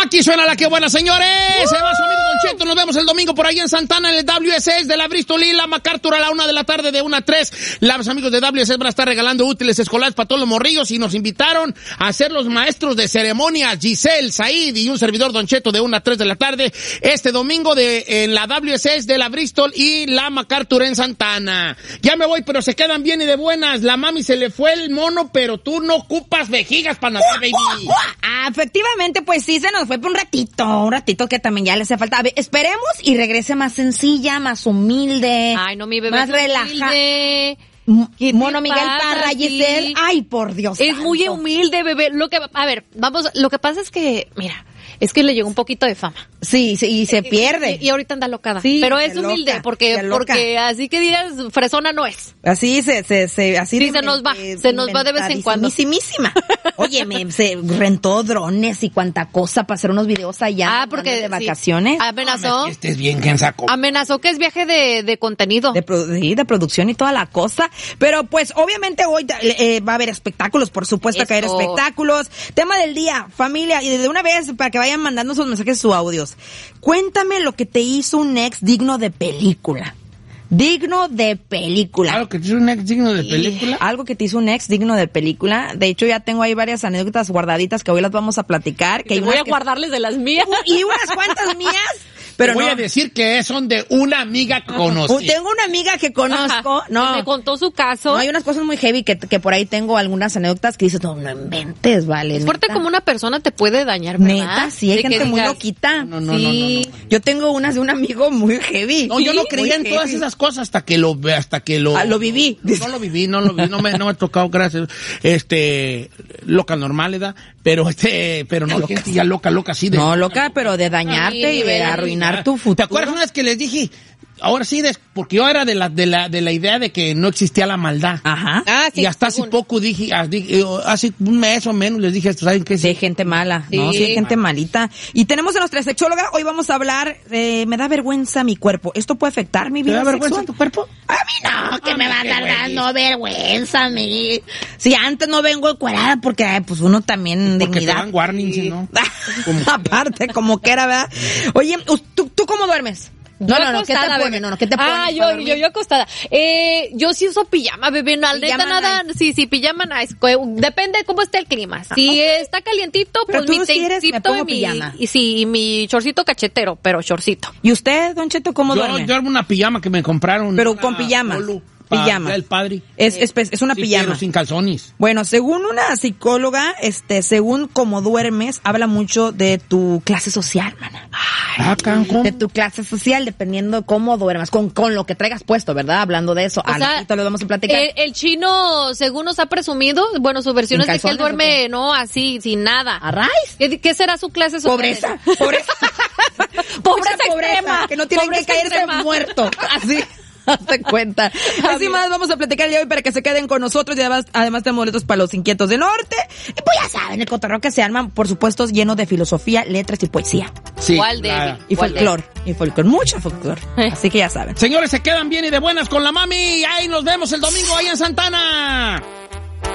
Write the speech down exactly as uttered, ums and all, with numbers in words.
Aquí suena la que buena, señores. ¡Uh! Se va su amigo Don Cheto. Nos vemos el domingo por ahí en Santana, en el W S S de la Bristol y la MacArthur a la una de la tarde, de una a tres. Los amigos de W S S van a estar regalando útiles escolares para todos los morrillos y nos invitaron a ser los maestros de ceremonia, Giselle, Said y un servidor Don Cheto, de una a tres de la tarde este domingo de en la W S S de la Bristol y la MacArthur en Santana. Ya me voy, pero se quedan bien y de buenas. La mami se le fue el mono, pero tú no ocupas vejigas para nacer, baby. Ah, efectivamente, pues sí, se nos fue por un ratito, un ratito que también ya le hace falta. A ver, esperemos y regrese más sencilla, más humilde. Ay, no, mi bebé más es relajada. humilde. Mono Miguel Parra, Giselle. Ay, por Dios. Es santo. muy humilde, bebé. Lo que, a ver, vamos, lo que pasa es que, mira, es que le llegó un poquito de fama. Sí, sí, y se pierde. Y, y ahorita anda locada. Sí, pero se es humilde, loca, porque, se loca. porque así que digas, fresona no es. Así se, se, se, así Sí, se nos va, se nos va de vez en cuando. Mismísima. Oye, me, se rentó drones y cuanta cosa para hacer unos videos allá. Ah, porque de vacaciones. Sí, amenazó. No, estés bien, ¿quién sacó? Amenazó que es viaje de, de contenido. De, sí, de producción y toda la cosa. Pero pues obviamente hoy eh, va a haber espectáculos, por supuesto Eso. que va a haber espectáculos. Tema del día, familia, y de una vez para que vayan mandando sus mensajes, sus audios. Cuéntame lo que te hizo un ex digno de película. Digno de película. ¿Algo que te hizo un ex digno de película? Algo que te hizo un ex digno de película. De hecho, ya tengo ahí varias anécdotas guardaditas que hoy las vamos a platicar. Que Te hay voy a que... guardarles de las mías. Y unas cuantas mías. Pero Te voy no. a decir que son de una amiga que conocí. Tengo una amiga que conozco. Ajá, No. que me contó su caso. No, hay unas cosas muy heavy que, que por ahí tengo algunas anécdotas que dices, no, no inventes, vale. Es fuerte neta. como una persona te puede dañar, ¿verdad? Neta, sí, hay De que gente muy digas, loquita. No, no, no, sí. no, no, no. Yo tengo unas de un amigo muy heavy. No, yo no Sí, creía muy en todas heavy. esas cosas hasta que lo hasta que lo Ah, lo viví. No, no lo viví, no lo vi, no me no me ha tocado, gracias. Este loca normal, ¿verdad? Pero este, pero no, gente ya loca, loca así de. No, loca, pero de dañarte Ay, y de nivel. arruinar tu futuro. ¿Te acuerdas una vez que les dije? Ahora sí, des, porque yo era de la de la de la idea de que no existía la maldad. Ajá. Ah, sí. Y hasta hace según. poco dije, ah, dije, eh, hace un mes o menos les dije, ¿saben qué? Sí, hay gente mala, Sí. ¿no? Sí, hay gente malita. Y tenemos a nuestra sexóloga, hoy vamos a hablar, eh, me da vergüenza mi cuerpo. ¿Esto puede afectar mi ¿Te vida da vergüenza sexual? tu cuerpo? A mí no, que A me mí va a qué dar güey. dando vergüenza a mí. Si antes no vengo encuerada porque, ay, pues uno también Porque te dignidad. dan warnings, ¿no? Como- Aparte, como que era, ¿verdad? Oye, ¿tú, tú cómo duermes? No, Yo no, no, ¿qué te acostada, pones? bebé. No, no, ¿qué te pones? Ah, para yo, dormir? yo, yo acostada. Eh, yo sí uso pijama, bebé, no, Pijama neta nada, nice. sí, sí, pijama nice. Co- Depende de cómo esté el clima. Si ok. está calientito, Pero pues tú mi sí eres, me tankcito pongo y mi, pijama. y sí, y mi chorcito cachetero, pero chorcito. ¿Y usted, Don Cheto, cómo Yo, duerme? yo armo una pijama que me compraron. Pero una con pijama. Polo, pa- Pijama. El padre. Es, es, es una Sí, pijama. pero sin calzones. Bueno, según una psicóloga, este, según cómo duermes, habla mucho de tu clase social, mana. Ah, ¿cómo? De tu clase social, dependiendo cómo duermas, con, con lo que traigas puesto, ¿verdad? Hablando de eso. O Al sea, ratito lo vamos a platicar. El, el chino, según nos ha presumido, bueno, su versión ¿Sin es de que él calzones o duerme, qué? no, así, sin nada. ¿A raíz? ¿Qué, qué será su clase social? Pobreza, pobreza. Pobreza Mucha extrema. Que no tienen Pobreza que caerse extrema. muerto. Así. Hazte cuenta. Así más vamos a platicar el día de hoy para que se queden con nosotros y además, además tenemos boletos para los inquietos de norte. Y pues ya saben, el cotorreo que se arman, por supuesto, lleno de filosofía, letras y poesía. Sí. Igual de- claro. Y ¿Cuál de? folclor. Y folclor. Mucho folclor. Así que ya saben. Señores, se quedan bien y de buenas con la mami. Ahí nos vemos el domingo ahí en Santana.